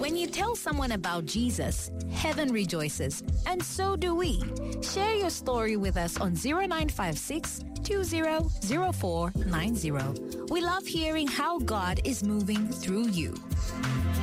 When you tell someone about Jesus, heaven rejoices, and so do we. Share your story with us on 0956 200490. We love hearing how God is moving through you.